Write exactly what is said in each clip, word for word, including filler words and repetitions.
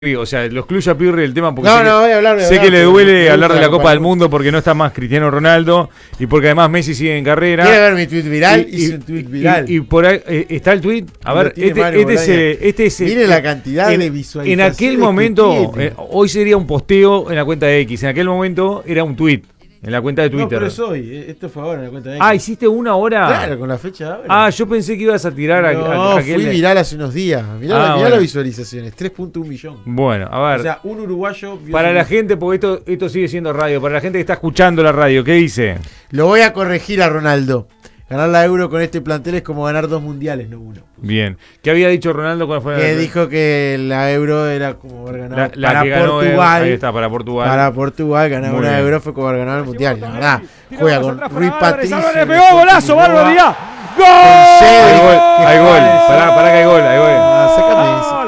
O sea, lo excluyo a Pirri el tema porque no, sé, no, que, voy a hablar, voy a sé hablar, que le duele hablar de la Copa, Copa del Mundo porque no está más Cristiano Ronaldo y porque además Messi sigue en carrera. ¿Quiere ver mi tweet viral? Y, Hice un tweet viral. Y, y por ahí eh, está el tweet. A ver, este, este, es, eh, este es. Mire la cantidad en, de visualizaciones. En aquel momento, eh, hoy sería un posteo en la cuenta de X. En aquel momento era un tweet. En la cuenta de Twitter. No, pero es hoy. Esto fue ahora en la cuenta de X. Ah, ¿hiciste una hora? Claro, con la fecha de ahora. Ah, yo pensé que ibas a tirar a, no, a, a aquel... fui viral hace unos días. Mirá, ah, mirá bueno. las visualizaciones. tres punto uno millón. Bueno, a ver. O sea, un uruguayo... Para la gente, porque esto, esto sigue siendo radio. Para la gente que está escuchando la radio, ¿qué dice? Lo voy a corregir a Ronaldo. Ganar la Euro con este plantel es como ganar dos mundiales, no uno. Bien. ¿Qué había dicho Ronaldo cuando fue? Que dijo que la Euro era como haber ganado la, la para que ganó Portugal. El, ahí está, para Portugal. Para Portugal, ganar Muy una bien. Euro fue como haber ganado el mundial. La verdad, juega con Rui Patricio. ¡Le pegó golazo, barbaridad! ¡Gol! Hay gol, hay gol. Pará, pará que hay gol, hay gol. Ah, sácame eso.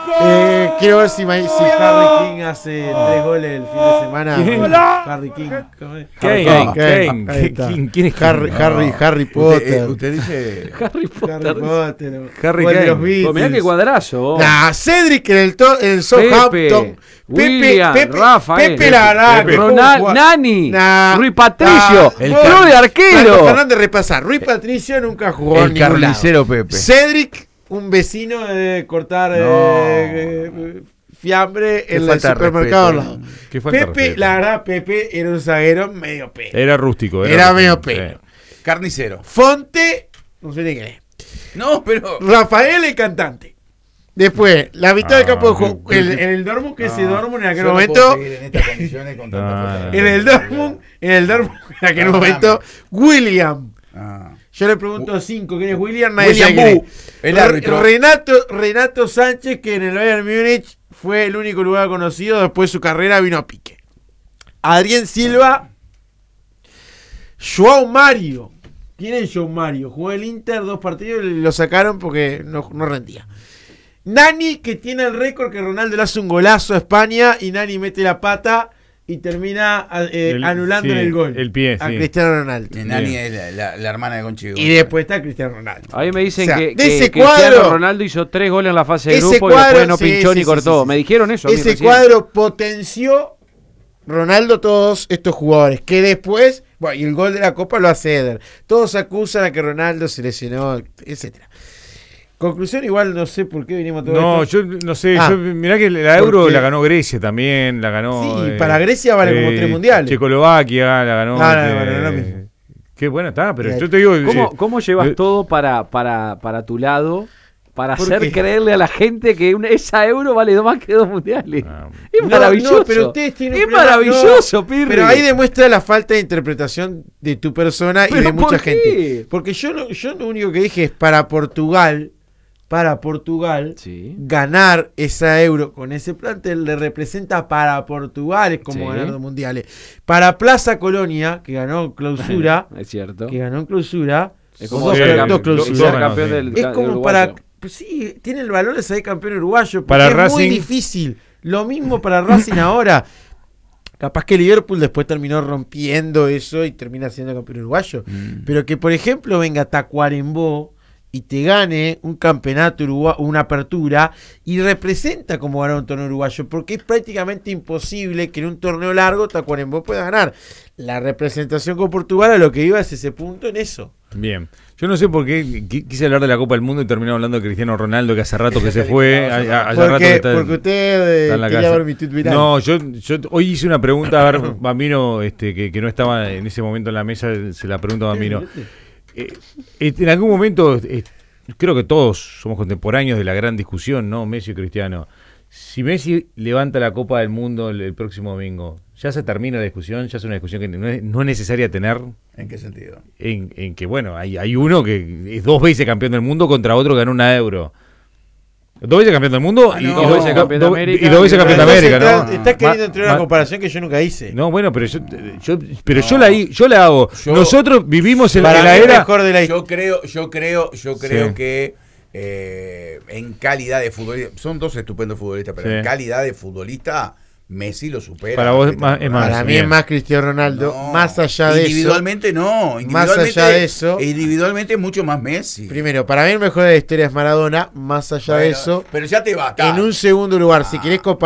Eh, quiero ver si, si Harry King hace tres goles el fin de semana. ¿Quién? Harry King. Kane, Kane, Kane, Ahí está. ¿Quién, quién es Harry, Kane? Harry, Harry Usted, Potter. eh, usted dice. Harry Potter. Harry Potter. Harry o el de Kane. los Beatles. Mirá qué cuadrazo. Nah, Cedric en el, to, en el Southampton. William, Pepe, Rafael, Pepe, la verdad, Pepe. que jugó- Ronald, Nani, Nah, Rui Patricio, nah, el no, Club de Carlos arquero. Fernández repasar. Rui Patricio nunca jugó en El ningún carnicero lado. Pepe. Cedric, un vecino de cortar No. eh, eh, fiambre Qué en el falta de supermercado al respeto. lado. Qué falta de Pepe, respeto. la verdad, Pepe era un zaguero medio pe. Era rústico. Era rústico, medio sí. pelo. Carnicero. Fonte, no sé ni qué es. No, pero. Rafael, el cantante. Después, la mitad del Ah, campo de juego. qué- El, qué- en el Dortmund, que ese No, Dortmund en aquel yo no momento. puedo seguir en estas condiciones con tanta No, falta no, de En el respeto. Dortmund, en el Dortmund, en aquel No, momento, William. Ah. Yo le pregunto a cinco quién es William, nadie William sabe quién Bu, es. el Re- árbitro. Renato, Renato Sánchez, que en el Bayern Múnich fue el único lugar conocido, después de su carrera vino a pique. Adrián Silva. Joao Mario. ¿Quién es Joao Mario? Jugó el Inter dos partidos y lo sacaron porque no, no rendía. Nani, que tiene el récord que Ronaldo le hace un golazo a España y Nani mete la pata y termina eh, El- anulando sí, el gol el pie, a sí. Cristiano Ronaldo. Que Nani es la, la- la hermana de Conchi. Y después está Cristiano Ronaldo. Ahí me dicen O sea, que, de que ese Cristiano cuadro- Ronaldo hizo tres goles en la fase de ese grupo y cuadro, después no sí, pinchó sí, ni sí, cortó. sí, sí. Me dijeron eso. a mí Ese recién. cuadro potenció Ronaldo todos estos jugadores. Que después, bueno, y el gol de la Copa lo hace Eder. Todos acusan a que Ronaldo se lesionó, etcétera. Conclusión, igual no sé por qué vinimos a todo No, esto. yo no sé. Ah. yo, mirá que la Euro Porque- la ganó Grecia también. La ganó. Sí, eh, para Grecia vale como tres mundiales. Checoslovaquia la ganó. No, no, eh, no, no, no, lo mismo. Qué bueno está, pero Mira, yo te digo. ¿Cómo, eh, cómo llevas eh, todo para, para, para tu lado? Para ¿Por hacer qué? creerle a la gente que una- esa euro vale más que dos mundiales. Ah. Es No, maravilloso. no, pero ustedes tienen un es problema, maravilloso, no, Pirri. Pero ahí demuestra la falta de interpretación de tu persona y ¿Pero de mucha por qué? gente. Porque yo lo, yo lo único que dije es para Portugal, para Portugal, Sí. ganar esa euro con ese plantel le representa para Portugal, es como Sí. ganar dos mundiales. Para Plaza Colonia, que ganó clausura, Es cierto. que ganó en clausura, Es como como dos, ser, Sí, campe- dos ser clausuras. dos ganó, campeón sí. del Es del como uruguayo. para. Pues sí, tiene el valor de salir campeón uruguayo. Porque Para es Racing- muy difícil. Lo mismo para Racing ahora. Capaz que Liverpool después terminó rompiendo eso y termina siendo campeón uruguayo. Mm. Pero que, por ejemplo, venga Tacuarembó y te gane un campeonato uruguayo, una apertura, y representa como ganar un torneo uruguayo, porque es prácticamente imposible que en un torneo largo Tacuarembó pueda ganar. La representación con Portugal a lo que iba es ese punto en eso. Bien. Yo no sé por qué qui- quise hablar de la Copa del Mundo y terminamos hablando de Cristiano Ronaldo, que hace rato que se fue. a- a- hace rato que Porque, está, porque usted eh, está en la quería casa. ver mi tweet viral. No, yo, yo hoy hice una pregunta a ver, Bambino, este, que, que no estaba en ese momento en la mesa, se la pregunto a Bambino. Eh, eh, en algún momento, eh, creo que todos somos contemporáneos de la gran discusión, ¿no? Messi y Cristiano. Si Messi levanta la Copa del Mundo el, el próximo domingo, ¿ya se termina la discusión? ¿Ya es una discusión que no es, no es necesaria tener? ¿En qué sentido? En, en que, bueno, hay, hay uno que es dos veces campeón del mundo contra otro que ganó una euro. Dos veces campeón del mundo Ah, y, no. y Dos dos veces campeón de do- América y dos veces y campeón de Entonces América, está- ¿no? Estás queriendo Ma- entrar en ma- una comparación que yo nunca hice. No, bueno, pero yo, yo pero No. yo la yo la hago. Yo- Nosotros vivimos en, Para en la mí es era. mejor de la Yo creo, yo creo, yo creo Sí. que eh, en calidad de futbolista, son dos estupendos futbolistas, pero Sí. en calidad de futbolista, Messi lo supera. Para vos Cristiano más- es más, Ronaldo. Para mí bien. es más Cristiano Ronaldo. No, Más allá de eso. individualmente no. Más Individualmente, allá de eso- Individualmente mucho más Messi. Primero, para mí el mejor de la historia es Maradona. Más allá de Bueno, eso. Pero ya te basta. En un segundo lugar, si Ah. querés comparar.